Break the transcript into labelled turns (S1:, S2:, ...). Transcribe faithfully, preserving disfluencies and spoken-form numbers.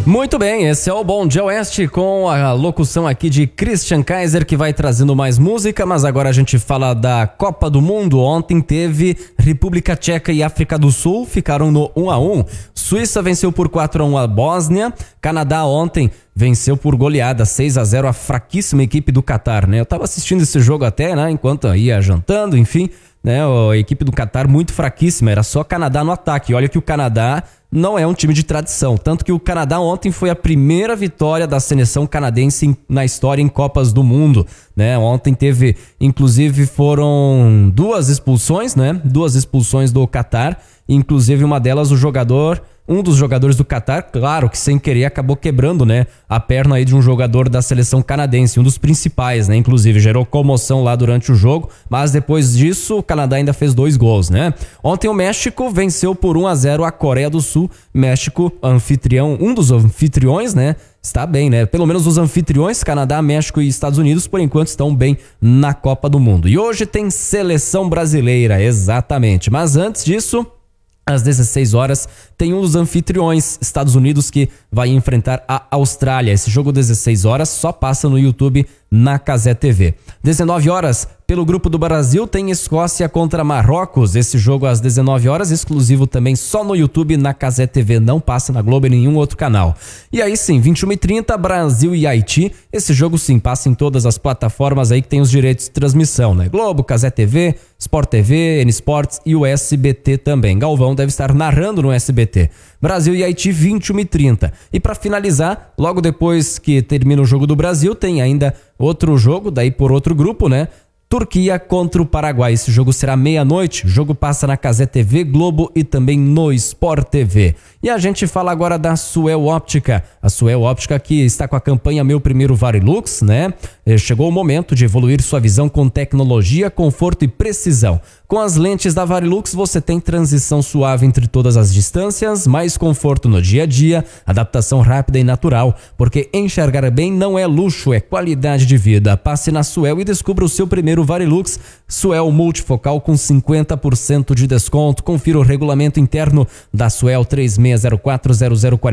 S1: Muito bem, esse é o Bom Dia Oeste com a locução aqui de Christian Kaiser, que vai trazendo mais música, mas agora a gente fala da Copa do Mundo. Ontem teve República Tcheca e África do Sul, ficaram no um a um. Suíça venceu por quatro a um a Bósnia. Canadá ontem venceu por goleada seis a zero a fraquíssima equipe do Catar, né? Eu tava assistindo esse jogo até, né, enquanto ia jantando, enfim, né, a equipe do Catar muito fraquíssima, era só Canadá no ataque. Olha que o Canadá não é um time de tradição, tanto que o Canadá ontem foi a primeira vitória da seleção canadense na história em Copas do Mundo, né? Ontem teve, inclusive foram duas expulsões, né? Duas expulsões do Catar, inclusive uma delas o jogador, um dos jogadores do Catar, claro que sem querer acabou quebrando, né, a perna aí de um jogador da seleção canadense, um dos principais, né, inclusive gerou comoção lá durante o jogo, mas depois disso o Canadá ainda fez dois gols, né? Ontem o México venceu por um a zero a Coreia do Sul. México, anfitrião, um dos anfitriões, né? Está bem, né? Pelo menos os anfitriões, Canadá, México e Estados Unidos, por enquanto estão bem na Copa do Mundo. E hoje tem seleção brasileira, exatamente. Mas antes disso, às dezesseis horas, tem os anfitriões, Estados Unidos, que vai enfrentar a Austrália. Esse jogo dezesseis horas só passa no YouTube na Cazé T V. dezenove horas, pelo grupo do Brasil, tem Escócia contra Marrocos. Esse jogo às dezenove horas, exclusivo também só no YouTube, na Cazé T V, não passa na Globo e nenhum outro canal. E aí sim, vinte e uma e trinta, Brasil e Haiti. Esse jogo sim passa em todas as plataformas aí que tem os direitos de transmissão, né? Globo, Cazé T V, Sport T V, N Sports e o S B T também. Galvão deve estar narrando no S B T. Brasil e Haiti, vinte e uma e trinta. E para finalizar, logo depois que termina o jogo do Brasil, tem ainda outro jogo, daí por outro grupo, né? Turquia contra o Paraguai. Esse jogo será meia-noite. O jogo passa na Cazé T V, Globo e também no Sport T V. E a gente fala agora da Suel Óptica. A Suel Óptica que está com a campanha Meu Primeiro Varilux, né? Chegou o momento de evoluir sua visão com tecnologia, conforto e precisão. Com as lentes da Varilux você tem transição suave entre todas as distâncias, mais conforto no dia a dia, adaptação rápida e natural, porque enxergar bem não é luxo, é qualidade de vida. Passe na Suel e descubra o seu primeiro Varilux. Suel multifocal com cinquenta por cento de desconto. Confira o regulamento interno da Suel três seis zero quatro zero zero quatro.